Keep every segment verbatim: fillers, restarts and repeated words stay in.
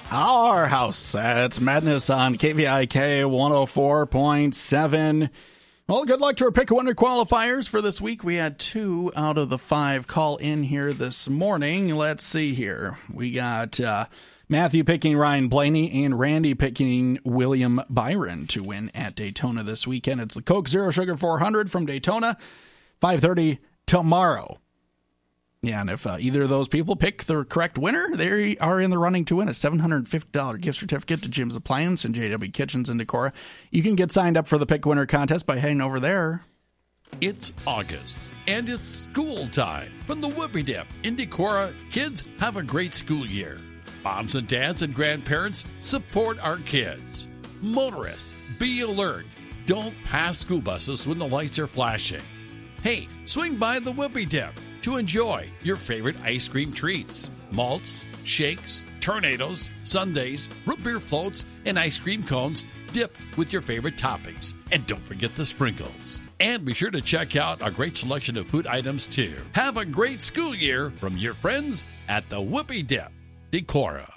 Our house. It's Madness on K V I K one oh four point seven. Well, good luck to our Pick a Winner qualifiers for this week. We had two out of the five call in here this morning. Let's see here. We got uh, Matthew picking Ryan Blaney and Randy picking William Byron to win at Daytona this weekend. It's the Coke Zero Sugar four hundred from Daytona, five thirty tomorrow. Yeah, and if uh, either of those people pick the correct winner, they are in the running to win a seven hundred fifty dollars gift certificate to Jim's Appliance and J W Kitchens in Decorah. You can get signed up for the Pick Winner contest by heading over there. It's August, and it's school time. From the Whoopie Dip in Decorah, kids have a great school year. Moms and dads and grandparents support our kids. Motorists, be alert. Don't pass school buses when the lights are flashing. Hey, swing by the Whoopie Dip to enjoy your favorite ice cream treats, malts, shakes, tornadoes, sundaes, root beer floats, and ice cream cones dipped with your favorite toppings. And don't forget the sprinkles. And be sure to check out a great selection of food items, too. Have a great school year from your friends at the Whoopie Dip, Decorah.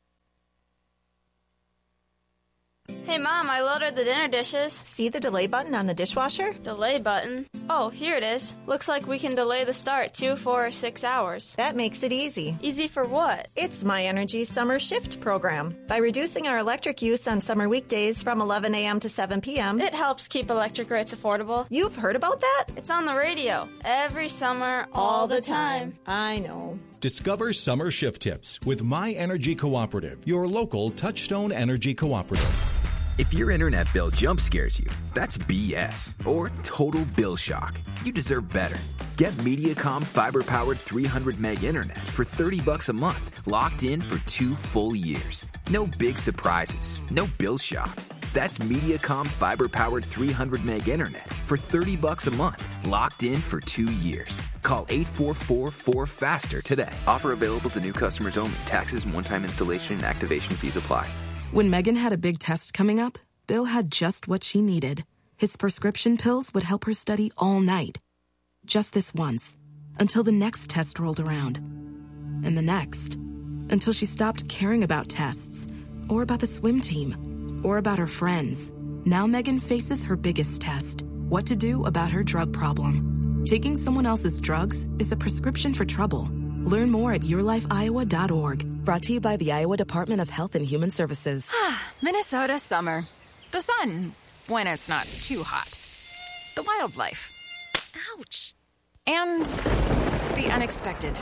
Hey, Mom, I loaded the dinner dishes. See the delay button on the dishwasher? Delay button? Oh, here it is. Looks like we can delay the start two, four, or six hours. That makes it easy. Easy for what? It's My Energy Summer Shift program. By reducing our electric use on summer weekdays from eleven a.m. to seven p.m., it helps keep electric rates affordable. You've heard about that? It's on the radio. Every summer, all, all the time. time. I know. Discover summer shift tips with My Energy Cooperative, your local Touchstone Energy Cooperative. If your internet bill jump scares you, that's B S or total bill shock. You deserve better. Get Mediacom fiber-powered three hundred meg internet for thirty bucks a month, locked in for two full years. No big surprises, no bill shock. That's Mediacom fiber-powered three hundred meg internet for thirty bucks a month, locked in for two years. Call eight four four, four faster today. Offer available to new customers only. Taxes and one-time installation and activation fees apply. When Megan had a big test coming up, Bill had just what she needed. His prescription pills would help her study all night. Just this once, until the next test rolled around. And the next, until she stopped caring about tests, or about the swim team, or about her friends. Now Megan faces her biggest test, what to do about her drug problem. Taking someone else's drugs is a prescription for trouble. Learn more at your life iowa dot org. Brought to you by the Iowa Department of Health and Human Services. Minnesota summer. The sun, when it's not too hot. The wildlife. Ouch. And the unexpected.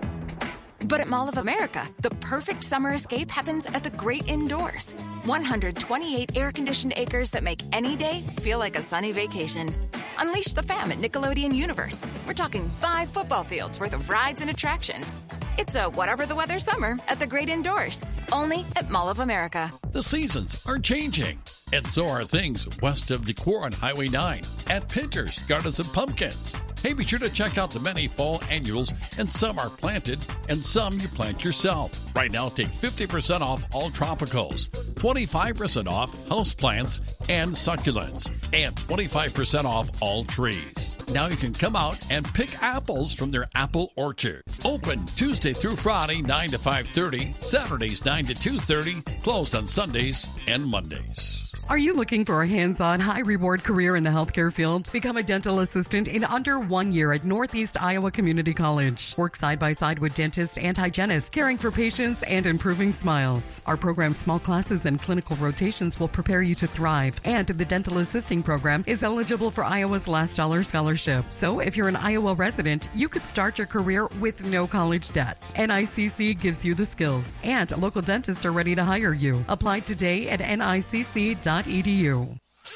But at Mall of America, the perfect summer escape happens at the great indoors. one hundred twenty-eight air-conditioned acres that make any day feel like a sunny vacation. Unleash the fam at Nickelodeon Universe. We're talking five football fields worth of rides and attractions. It's a whatever the weather summer at the great indoors. Only at Mall of America. The seasons are changing, and so are things west of Decorah on Highway nine at Pinter's Gardens and Pumpkins. Hey, be sure to check out the many fall annuals, and some are planted, and some you plant yourself. Right now, take fifty percent off all tropicals, twenty-five percent off houseplants and succulents, and twenty-five percent off all trees. Now you can come out and pick apples from their apple orchard. Open Tuesday through Friday, nine to five thirty, Saturdays, nine to two thirty, closed on Sundays and Mondays. Are you looking for a hands-on, high-reward career in the healthcare field? Become a dental assistant in under one year at Northeast Iowa Community College. Work side-by-side with dentists and hygienists, caring for patients and improving smiles. Our program's small classes and clinical rotations will prepare you to thrive, and the dental assisting program is eligible for Iowa's Last Dollar Scholarship. So if you're an Iowa resident, you could start your career with no college debt. N I C C gives you the skills, and local dentists are ready to hire you. Apply today at N I C C dot e d u.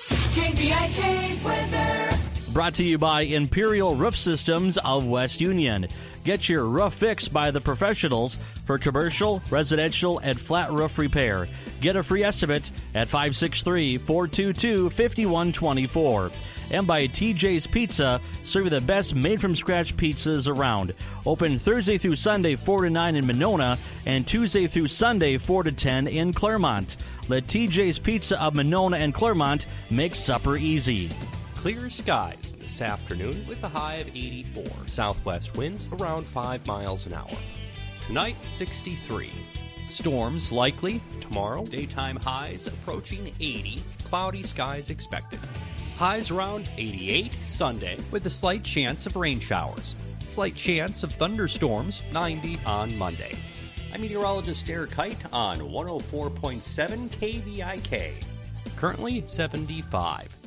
K V I K weather. Brought to you by Imperial Roof Systems of West Union. Get your roof fixed by the professionals for commercial, residential, and flat roof repair. Get a free estimate at five six three, four two two, five one two four. And by T J's Pizza, serving the best made-from-scratch pizzas around. Open Thursday through Sunday, four to nine in Monona, and Tuesday through Sunday, four to ten in Claremont. Let T J's Pizza of Monona and Claremont make supper easy. Clear skies this afternoon with a high of eighty-four. Southwest winds around five miles an hour. Tonight, sixty-three. Storms likely tomorrow. Daytime highs approaching eighty. Cloudy skies expected. Highs around eighty-eight Sunday with a slight chance of rain showers. Slight chance of thunderstorms, ninety on Monday. I'm meteorologist Derek Kite on one oh four point seven K V I K. Currently seventy-five.